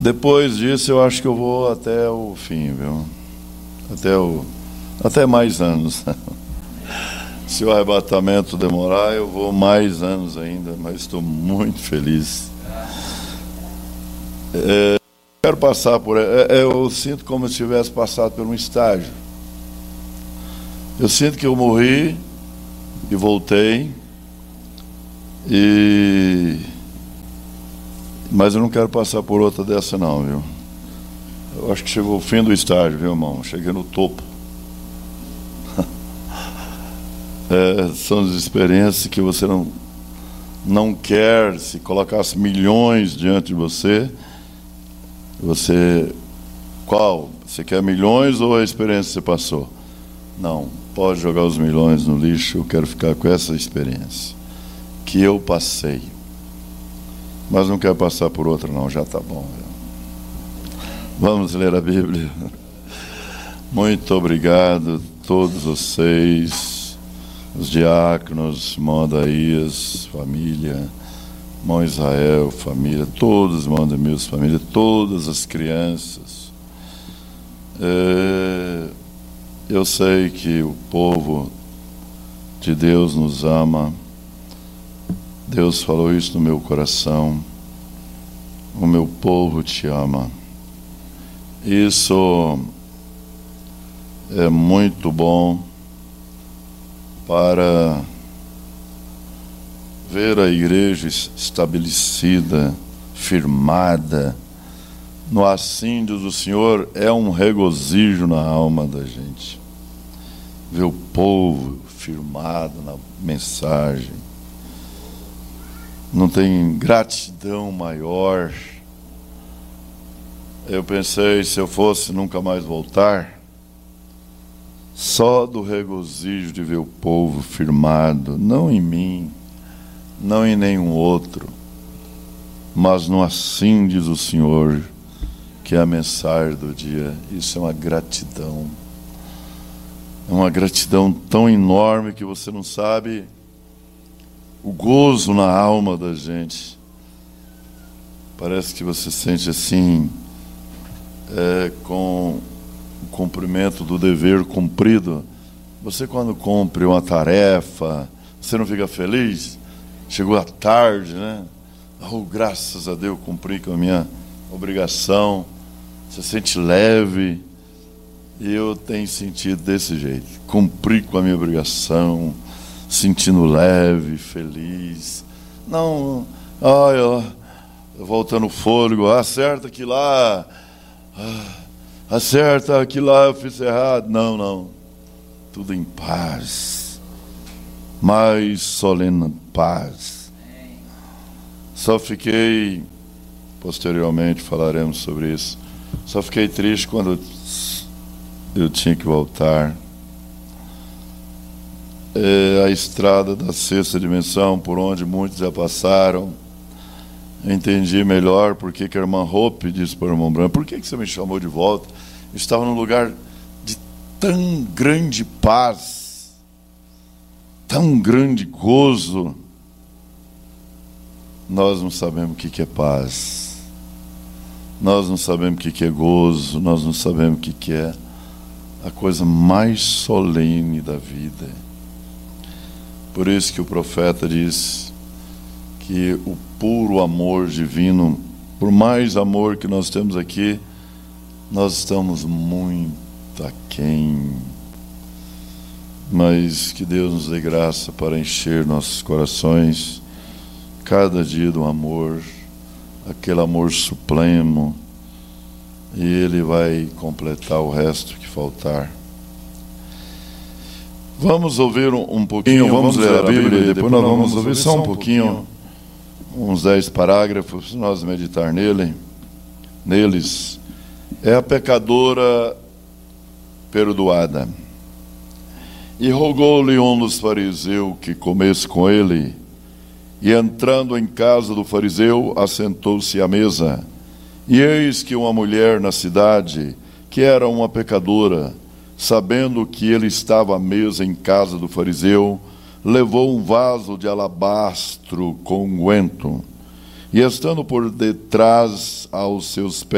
Depois disso, eu acho que eu vou até o fim, viu? Até mais anos. Se o arrebatamento demorar, eu vou mais anos ainda, mas estou muito feliz. Quero passar por... eu sinto como se tivesse passado por um estágio. Eu sinto que eu morri e voltei, mas eu não quero passar por outra dessa não, viu? Eu acho que chegou o fim do estágio, viu, irmão? Cheguei no topo. São as experiências que você não quer. Se colocasse milhões diante de você, qual? Você quer milhões ou a experiência que você passou? Não, pode jogar os milhões no lixo. Eu quero ficar com essa experiência que eu passei, mas não quero passar por outra não, já está bom. Vamos ler a Bíblia. Muito obrigado a todos vocês, os diáconos, irmão Adaías, família, irmão Israel, família, todos os irmãos de meus, família, todas as crianças. Eu sei que o povo de Deus nos ama. Deus falou isso no meu coração. O meu povo te ama. Isso é muito bom para ver a igreja estabelecida, firmada no assídio do Senhor. É um regozijo na alma da gente ver o povo firmado na mensagem. Não tem gratidão maior. Eu pensei, se eu fosse nunca mais voltar, só do regozijo de ver o povo firmado, não em mim, não em nenhum outro, mas no assim diz o Senhor, que é a mensagem do dia. Isso é uma gratidão tão enorme que você não sabe o gozo na alma da gente. Parece que você sente assim, com o cumprimento do dever cumprido. Você, quando cumpre uma tarefa, você não fica feliz? Chegou a tarde, né? Oh, graças a Deus, cumpri com a minha obrigação. Você sente leve. E eu tenho sentido desse jeito. Cumpri com a minha obrigação, sentindo leve, feliz. Não, voltando o fôlego, acerta aquilo lá, acerta aquilo lá, eu fiz errado. Não, tudo em paz, mais solene paz. Só fiquei, posteriormente falaremos sobre isso, só fiquei triste quando eu tinha que voltar. A estrada da sexta dimensão, por onde muitos já passaram. Eu entendi melhor porque que a irmã Hope disse para o irmão Branco: por que você me chamou de volta? Eu estava num lugar de tão grande paz, tão grande gozo. Nós não sabemos o que é paz, nós não sabemos o que é gozo, nós não sabemos o que é a coisa mais solene da vida. Por isso que o profeta diz que o puro amor divino, por mais amor que nós temos aqui, nós estamos muito aquém. Mas que Deus nos dê graça para encher nossos corações cada dia do amor, aquele amor supremo, e Ele vai completar o resto que faltar. Vamos ouvir um pouquinho, vamos ler a Bíblia, e depois nós vamos ouvir só um pouquinho, uns 10 parágrafos, nós meditar neles. É a pecadora perdoada. E rogou-lhe um dos fariseus que comesse com ele, e entrando em casa do fariseu, assentou-se à mesa. E eis que uma mulher na cidade, que era uma pecadora, sabendo que ele estava à mesa em casa do fariseu, levou um vaso de alabastro com unguento, e estando por detrás aos seus pés,